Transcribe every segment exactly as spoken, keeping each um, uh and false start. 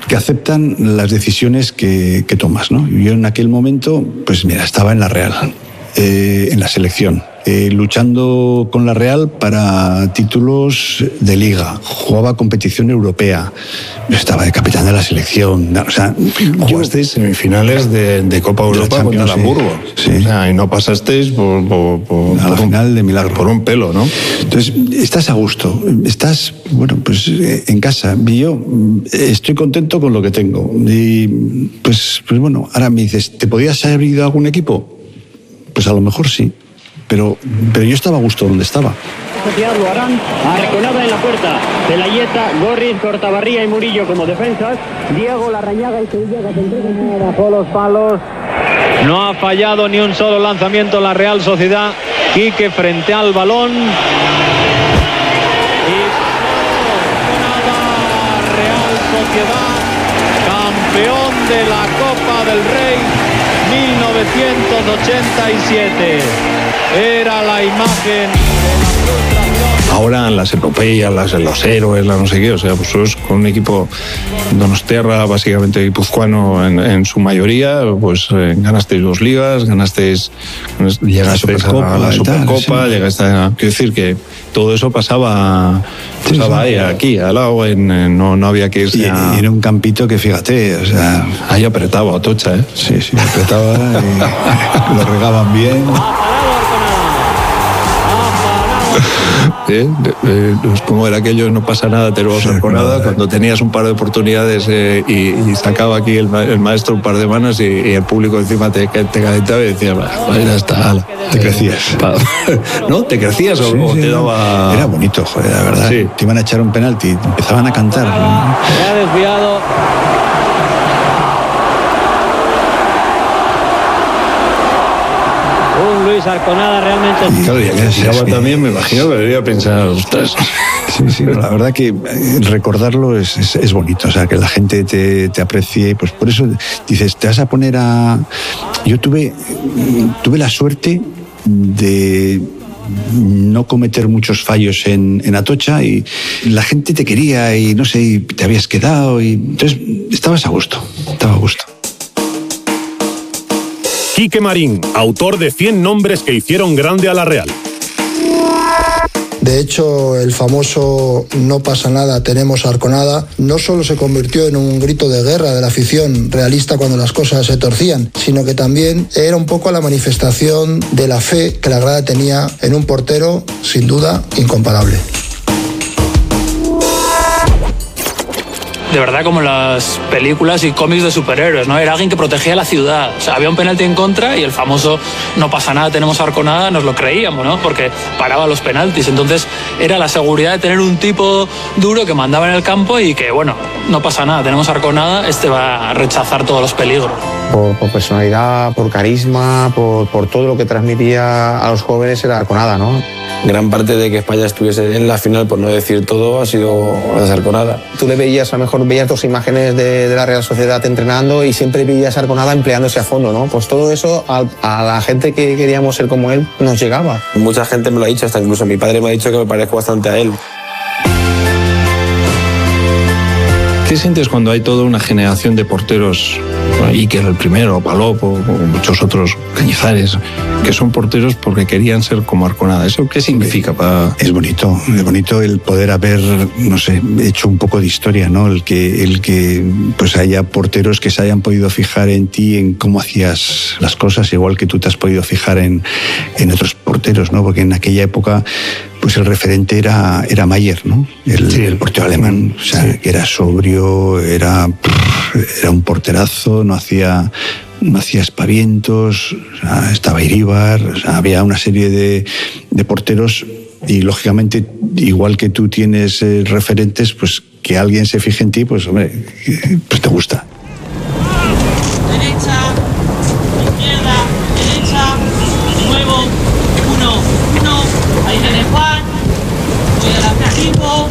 que aceptan las decisiones que, que tomas, ¿no? Yo en aquel momento, pues mira, estaba en la Real, eh, en la selección. Eh, luchando con la Real para títulos de liga, jugaba competición europea, yo estaba de capitán de la selección, o sea, jugasteis semifinales de, de Copa Europa contra el Hamburgo, sí. O sea, y no pasasteis por, por, por, a la por final un, de milagro, por un pelo, ¿no? Entonces estás a gusto, estás, bueno, pues en casa, y yo estoy contento con lo que tengo, y pues, pues bueno, ahora me dices, ¿te podías haber ido a algún equipo? Pues a lo mejor sí. Pero, pero yo estaba a gusto donde estaba. Lo harán. Arconada en la puerta. Pelayeta, Gorris, Cortabarría y Murillo como defensas. Diego Larrañaga y Sevilla que entregan bajo los palos. No ha fallado ni un solo lanzamiento la Real Sociedad. Quique frente al balón. Y Real Sociedad, campeón de la Copa del Rey mil novecientos ochenta y siete. Era la imagen de la frustración. Ahora las epopeyas, las, los héroes, la no sé qué, o sea, pues sos con un equipo donostiarra, básicamente guipuzcoano en, en su mayoría, pues eh, ganasteis dos ligas, ganasteis, llegasteis a la, a la Supercopa, sí. Llegasteis a... Quiero decir que todo eso pasaba, pasaba sí, sí. ahí, aquí, al lado, en, en, no, no había que irse y, a... y era un campito que, fíjate, o sea... Ahí apretaba, Atocha, ¿eh? Sí, sí, apretaba y lo regaban bien... ¿Eh? Eh, como era aquello, no pasa nada, tenemos sí, Arconada, cuando tenías un par de oportunidades eh, y, y sacaba aquí el, el maestro un par de manos y, y el público encima te, te calentaba y decía, ya está, ala. Te crecías. ¿No? ¿Te crecías o, sí, o sí, te daba...? Era bonito, joder, la verdad. Sí. Te iban a echar un penalti, empezaban a cantar. Se ha desviado. Luis Arconada realmente... Y claro, ya que se también, me imagino que debería pensar, ostras. Sí, sí, la verdad que recordarlo es, es, es bonito, o sea, que la gente te, te aprecie, pues por eso dices, te vas a poner a... Yo tuve, tuve la suerte de no cometer muchos fallos en, en Atocha y la gente te quería y no sé, y te habías quedado y entonces estabas a gusto, estaba a gusto. Quique Marín, autor de cien nombres que hicieron grande a la Real. De hecho, el famoso "no pasa nada, tenemos Arconada" no solo se convirtió en un grito de guerra de la afición realista cuando las cosas se torcían, sino que también era un poco la manifestación de la fe que la grada tenía en un portero, sin duda, incomparable. De verdad, como en las películas y cómics de superhéroes, ¿no? Era alguien que protegía la ciudad. O sea, había un penalti en contra y el famoso "no pasa nada, tenemos Arconada" nos lo creíamos, ¿no? Porque paraba los penaltis. Entonces, era la seguridad de tener un tipo duro que mandaba en el campo y que, bueno, no pasa nada, tenemos Arconada, este va a rechazar todos los peligros. Por, por personalidad, por carisma, por, por todo lo que transmitía a los jóvenes era Arconada, ¿no? Gran parte de que España estuviese en la final, por no decir todo, ha sido gracias a Arconada. Tú le veías, a lo mejor veías dos imágenes de, de la Real Sociedad entrenando y siempre veías a Arconada empleándose a fondo, ¿no? Pues todo eso a, a la gente que queríamos ser como él nos llegaba. Mucha gente me lo ha dicho, hasta incluso mi padre me ha dicho que me parezco bastante a él. ¿Qué sientes cuando hay toda una generación de porteros, Iker el primero, Palop o, o muchos otros, Cañizares, que son porteros porque querían ser como Arconada? ¿Eso qué significa para...? Es bonito, es bonito el poder haber, no sé, hecho un poco de historia, ¿no? El que, el que pues haya porteros que se hayan podido fijar en ti, en cómo hacías las cosas, igual que tú te has podido fijar en, en otros porteros, ¿no? Porque en aquella época pues el referente era, era Mayer, ¿no? El, sí. el portero alemán, o sea, sí. que era sobrio, era, era un porterazo, no hacía, no hacía espavientos, o sea, estaba Iríbar, o sea, había una serie de, de porteros y, lógicamente, igual que tú tienes eh, referentes, pues que alguien se fije en ti, pues, hombre, pues te gusta. Derecha, izquierda, derecha, nuevo, uno, uno, ahí viene Juan, voy al objetivo,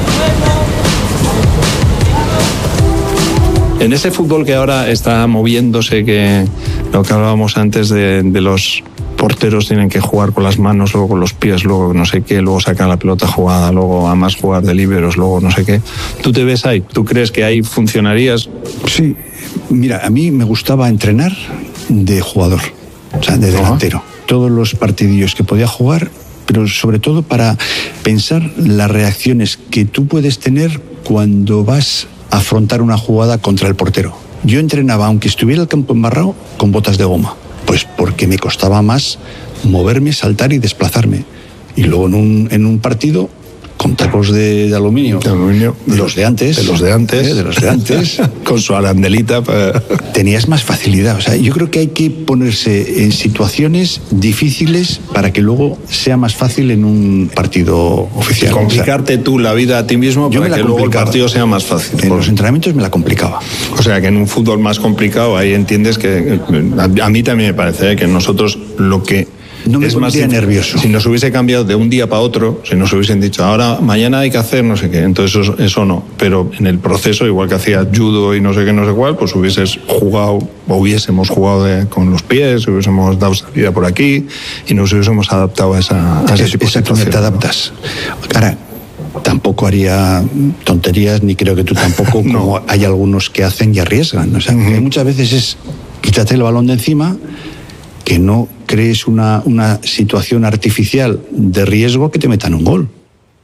En ese fútbol que ahora está moviéndose, que lo que hablábamos antes de, de los porteros tienen que jugar con las manos, luego con los pies, luego no sé qué, luego sacar la pelota jugada, luego a más jugar de líberos, luego no sé qué. ¿Tú te ves ahí? ¿Tú crees que ahí funcionarías? Sí, mira, a mí me gustaba entrenar de jugador, o sea, de delantero. Uh-huh. Todos los partidillos que podía jugar, pero sobre todo para pensar las reacciones que tú puedes tener cuando vas a afrontar una jugada contra el portero. Yo entrenaba, aunque estuviera el campo embarrado, con botas de goma, pues porque me costaba más moverme, saltar y desplazarme. Y luego en un, en un partido, con tacos de, de aluminio, de aluminio, de los de antes, de los de antes, ¿eh? de los de antes, con su arandelita, para... tenías más facilidad. O sea, yo creo que hay que ponerse en situaciones difíciles para que luego sea más fácil en un partido oficial. Complicarte o sea, tú la vida a ti mismo para que luego el partido sea más fácil. En por... los entrenamientos me la complicaba. O sea, que en un fútbol más complicado ahí entiendes que a, a mí también me parece ¿eh? que nosotros lo que No me es más nervioso. Si nos hubiese cambiado de un día para otro, si nos hubiesen dicho ahora, mañana hay que hacer no sé qué, entonces eso, eso no. Pero en el proceso, igual que hacía judo y no sé qué, no sé cuál, pues hubieses jugado, o hubiésemos jugado de, con los pies, hubiésemos dado salida por aquí y nos hubiésemos adaptado a esa, a esa situación. Exactamente, te adaptas. Ahora, tampoco haría tonterías, ni creo que tú tampoco, como no. Hay algunos que hacen y arriesgan. O sea, uh-huh. que muchas veces es quítate el balón de encima, que no crees una, una situación artificial de riesgo que te metan un gol.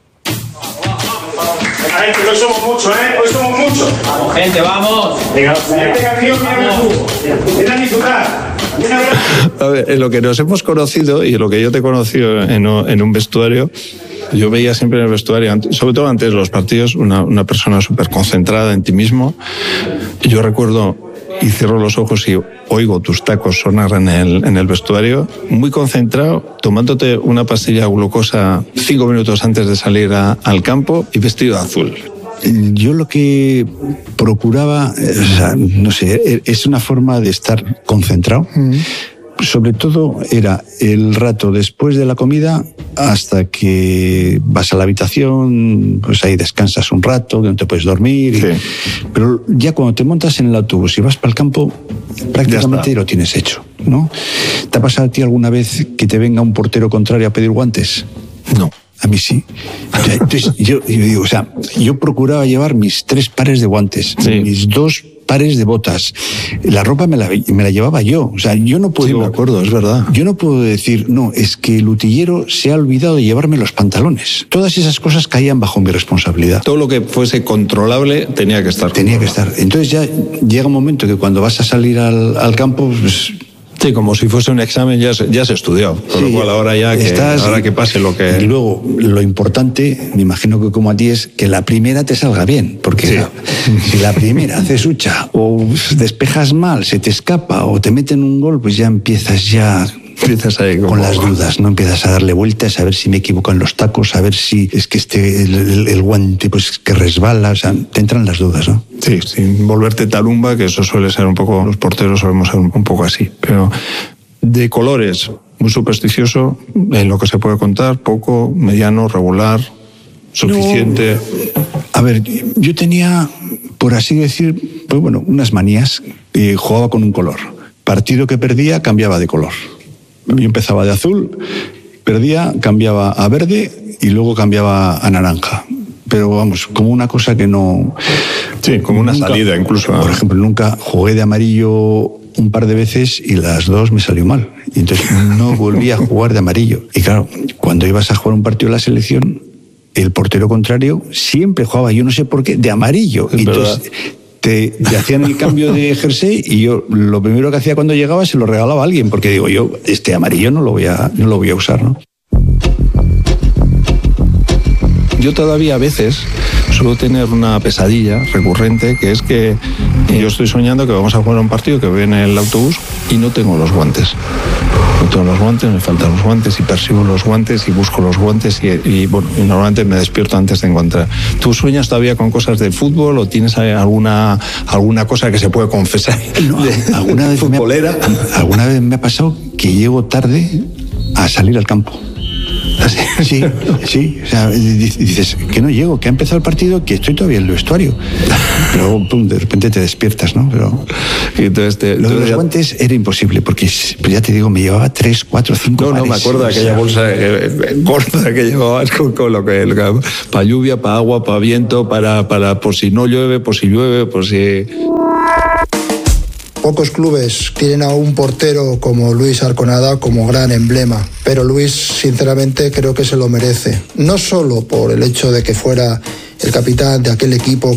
Ay, que hoy somos muchos, ¿eh? Hoy somos muchos. Vamos, gente, vamos. Venga, este campeón, mira, ven a disfrutar. A ver, en lo que nos hemos conocido y en lo que yo te he conocido en, en un vestuario, yo veía siempre en el vestuario, sobre todo antes de los partidos, una, una persona súper concentrada en ti mismo. Yo recuerdo, y cierro los ojos y oigo tus tacos sonar en el, en el vestuario, muy concentrado, tomándote una pastilla de glucosa cinco minutos antes de salir a, al campo y vestido de azul. Yo lo que procuraba, o sea, no sé, es una forma de estar concentrado. Mm. Sobre todo era el rato después de la comida hasta que vas a la habitación, pues ahí descansas un rato, que no te puedes dormir. Y, sí. Pero ya cuando te montas en el autobús y vas para el campo, prácticamente lo tienes hecho, ¿no? ¿Te ha pasado a ti alguna vez que te venga un portero contrario a pedir guantes? No. A mí sí. Entonces, yo, yo digo, o sea, yo procuraba llevar mis tres pares de guantes, sí. mis dos pares de botas. La ropa me la, me la llevaba yo. O sea, yo no puedo... Sí, me acuerdo, es verdad. Yo no puedo decir, no, es que el utillero se ha olvidado de llevarme los pantalones. Todas esas cosas caían bajo mi responsabilidad. Todo lo que fuese controlable tenía que estar. Tenía controlado. que estar. Entonces ya llega un momento que cuando vas a salir al, al campo... Pues, sí, como si fuese un examen, ya se, ya se estudió. Por sí, lo cual ahora ya que, estás, ahora que pase lo que... Y luego, lo importante, me imagino que como a ti, es que la primera te salga bien. Porque sí. la, si la primera haces hucha o despejas mal, se te escapa o te meten un gol, pues ya empiezas ya... Empiezas ahí como... con las dudas, ¿no? Empiezas a darle vueltas, a ver si me equivoco en los tacos, a ver si es que este el, el, el guante pues que resbala, o sea, te entran las dudas, ¿no? Sí, sin volverte tarumba, que eso suele ser un poco, los porteros solemos ser un, un poco así, pero de colores, muy supersticioso, en lo que se puede contar, poco, mediano, regular, suficiente. No, a ver, yo tenía, por así decir, pues bueno, unas manías, y jugaba con un color. Partido que perdía, cambiaba de color. Yo empezaba de azul, perdía, cambiaba a verde y luego cambiaba a naranja. Pero vamos, como una cosa que no... Sí, como una nunca, salida incluso. Por ejemplo, nunca jugué de amarillo un par de veces y las dos me salió mal. Y entonces no volví a jugar de amarillo. Y claro, cuando ibas a jugar un partido de la selección, el portero contrario siempre jugaba, yo no sé por qué, de amarillo. Es entonces... verdad. Te, te hacían el cambio de jersey y yo lo primero que hacía cuando llegaba se lo regalaba a alguien, porque digo yo, este amarillo no lo voy a, no lo voy a usar, ¿no? Yo todavía a veces suelo tener una pesadilla recurrente, que es que yo estoy soñando que vamos a jugar un partido, que voy en el autobús y no tengo los guantes. No tengo los guantes, me faltan los guantes y persigo los guantes y busco los guantes y, y, bueno, y normalmente me despierto antes de encontrar. ¿Tú sueñas todavía con cosas de fútbol o tienes alguna, alguna cosa que se puede confesar? No, de, alguna vez futbolera. Me ha, alguna vez me ha pasado que llego tarde a salir al campo. Así. Sí, sí. O sea, dices que no llego, que ha empezado el partido, que estoy todavía en el vestuario. Pero pum, de repente te despiertas, ¿no? Pero y entonces te, lo de los ya... guantes era imposible, porque pues ya te digo, me llevaba tres, cuatro, cinco No, pares. no, me acuerdo de aquella bolsa eh, gorda que llevabas con, con lo que... Para lluvia, para agua, para viento, para, para por si no llueve, por si llueve, por si... Pocos clubes tienen a un portero como Luis Arconada como gran emblema, pero Luis sinceramente creo que se lo merece. No solo por el hecho de que fuera el capitán de aquel equipo